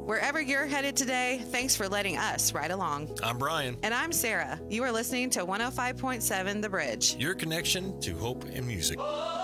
Wherever you're headed today, thanks for letting us ride along. I'm Brian. And I'm Sarah. You are listening to 105.7 The Bridge. Your connection to hope and music.